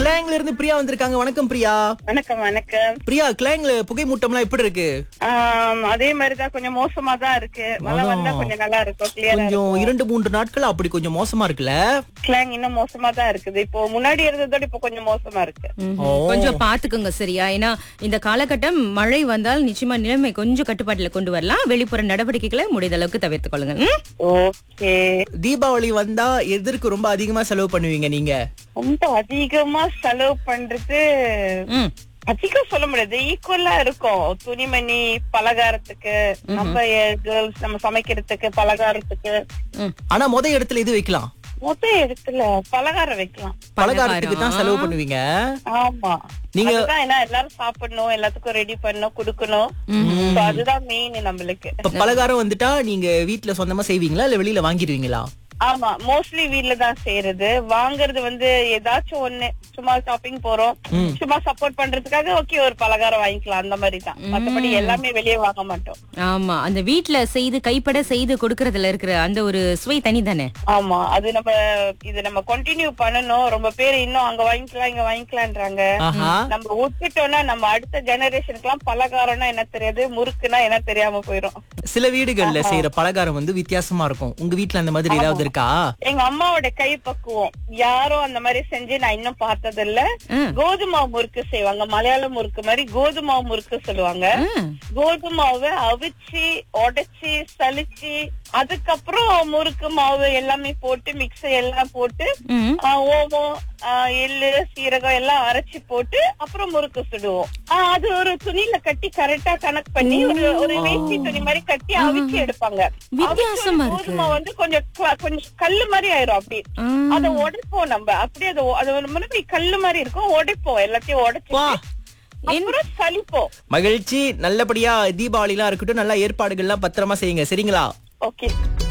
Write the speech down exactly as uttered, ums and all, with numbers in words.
கிளாங்ல இருந்து பிரியா வந்திருக்காங்க. வணக்கம் பிரியா. வணக்கம் வணக்கம். பிரியா, கிளாங்ல புகை மூட்டம்லாம் எப்படி இருக்கு? ஆம், அதே மாதிரிதான், கொஞ்சம் மோசமா தான் இருக்கு. மழை வந்தா கொஞ்சம் நல்லா இருக்கும், கிளியரா கொஞ்சம் இருக்கும். இரண்டு மூன்று நாட்கள் அப்படி கொஞ்சம் மோசமா இருக்குல்ல? கிளாங் இன்னும் மோசமா தான் இருக்குது. இப்போ முன்னாடி இருந்ததோட இப்போ கொஞ்சம் மோசமா இருக்கு. ஓ. கொஞ்சம் பாத்துக்குங்க சரியா. ஏன்னா இந்த காலகட்டம் மழை வந்தால் நிச்சயமா நிலைமை கொஞ்சம் கட்டுப்பாட்டுல கொண்டு வரலாம். வெளிப்புற நடவடிக்கைகளை முடிந்த அளவுக்கு தவிர்த்துக் கொள்ளுங்க. ம்? ஓகே. தீபாவளி வந்தா எதற்கு ரொம்ப அதிகமா செலவு பண்ணுவீங்க நீங்க? ரொம்ப அதிகமா செலவு பண்றது ம். அதிகம் சொல்ல முடியாது, ஈக்குவலா இருக்கும். துணிமணி, பலகாரத்துக்கு, நம்ம கேர்ள்ஸ் நம்ம சமைக்கிறதுக்கு, பலகாரத்துக்கு. ம். ஆனா முத இடத்துல இது வைக்கலாம், மொத்த இடத்துல பலகாரம் வைக்கலாம். பலகாரத்துக்கு தான் செலவு பண்ணுவீங்க. ஆமா, நீங்க அதுதான். ஏன்னா எல்லாரும் சாப்பிடணும், எல்லாத்துக்கும் ரெடி பண்ணணும், குடுக்கணும். So அதுதான் மெயின் நம்மளுக்கு. இப்ப பலகாரம் வந்துட்டா நீங்க வீட்ல சொந்தமா செய்வீங்களா இல்ல வெளியில வாங்கிடுவீங்களா? ஆமா, மோஸ்ட்லி வீட்ல தான் செய்யறது. வாங்குறது வந்து ஏதாச்சும் ஒண்ணு, சும்மா ஷாப்பிங் போறோம், சும்மா சப்போர்ட் பண்றதுக்காக ஓகே ஒரு பலகாரம் வாங்கிக்கலாம், அந்த மாதிரி தான். மத்தபடி எல்லாமே வெளியே வாங்க மாட்டோம். ஆமா, அந்த வீட்ல செய்து கைப்பட செய்து கொடுக்கறதுல இருக்கிற அந்த ஒரு சுவை தனி தானே. ஆமா, அது நம்ம இது நம்ம கண்டினியூ பண்ணணும். ரொம்ப பேர் இன்னும் அங்க வாங்கிக்கலாம் இங்க வாங்கிக்கலான்றாங்க. ஆஹா. நம்ம விட்டுட்டோம்னா நம்ம அடுத்த ஜெனரேஷனுக்கு எல்லாம் பலகாரம்னா என்ன தெரியாது, முறுக்குன்னா என்ன தெரியாம போயிரும். சில வீடுகள்ல செய்யற பலகாரம் வந்து வித்தியாசமா இருக்கும். உங்க வீட்ல அந்த மாதிரி ஏதாவது இருக்கா? எங்க அம்மாவோட கை பக்குவம் யாரும் அந்த மாதிரி செஞ்சு நான் இன்னும் பார்த்தது இல்ல. கோதுமை முறுக்கு செய்வாங்க, மலையாள முறுக்கு மாதிரி கோதுமை முறுக்கு சொல்லுவாங்க. கோதுமாவை அவிச்சு உடைச்சு சலிச்சு அதுக்கப்புறம் முறுக்கு மாவு எல்லாமே போட்டு மிக்ஸ் எல்லாம் போட்டு ஓமம் எள்ளு சீரகம் எல்லாம் அரைச்சு போட்டு அப்புறம் முறுக்கு சுடுவோம். ஆஹ் அது ஒரு துணியில கட்டி கரெக்டா கனெக்ட் பண்ணி ஒரு ஒரு வேஷ்டி துணி மாதிரி கட்டி அவிச்சு எடுப்பாங்க. வித்தியாசமா இருக்கு. கோதுமை வந்து கொஞ்சம் க- கொஞ்சம் கல்லு மாதிரி ஆயிரும். அப்படி அதை உடைப்போம் நம்ம. அப்படியே அது அது ஒரு மாதிரி கல்லு மாதிரி இருக்கும், உடைப்போம், எல்லாத்தையும் உடைச்சு அப்புறம் சலிப்போம். மகிழ்ச்சி. நல்லபடியா தீபாவளி எல்லாம் இருக்கட்டும், நல்ல ஏற்பாடுகள் எல்லாம் பத்திரமா செய்யுங்க, சரிங்களா? ஓகே.